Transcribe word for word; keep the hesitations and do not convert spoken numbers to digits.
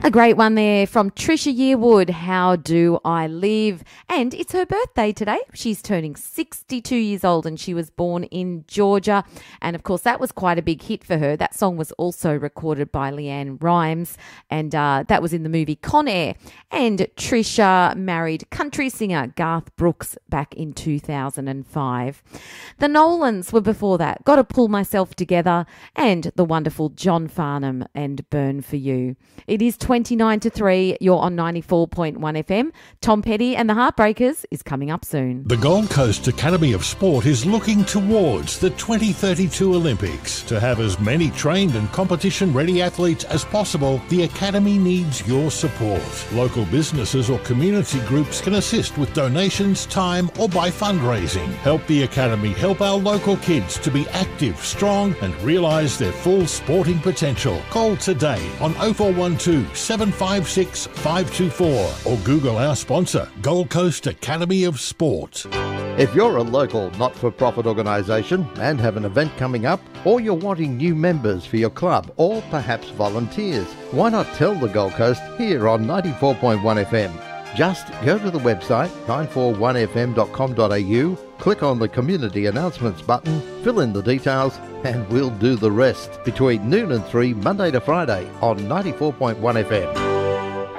A great one there from Trisha Yearwood, How Do I Live? And it's her birthday today. She's turning sixty-two years old and she was born in Georgia. And of course, that was quite a big hit for her. That song was also recorded by Leanne Rimes and uh, that was in the movie Con Air. And Trisha married country singer Garth Brooks back in two thousand five. The Nolans were before that, Gotta Pull Myself Together, and the wonderful John Farnham and Burn For You. It is twenty-nine to three. You're on ninety-four point one F M. Tom Petty and the Heartbreakers is coming up soon. The Gold Coast Academy of Sport is looking towards the twenty thirty-two Olympics. To have as many trained and competition-ready athletes as possible, the Academy needs your support. Local businesses or community groups can assist with donations, time, or by fundraising. Help the Academy help our local kids to be active, strong, and realise their full sporting potential. Call today on oh four one two, seven five six, five two four or Google our sponsor, Gold Coast Academy of Sport. If you're a local not-for-profit organisation and have an event coming up, or you're wanting new members for your club, or perhaps volunteers, why not tell the Gold Coast here on ninety-four point one F M? Just go to the website nine four one f m dot com dot a u, click on the Community Announcements button, fill in the details, and we'll do the rest. Between noon and three, Monday to Friday on ninety-four point one F M.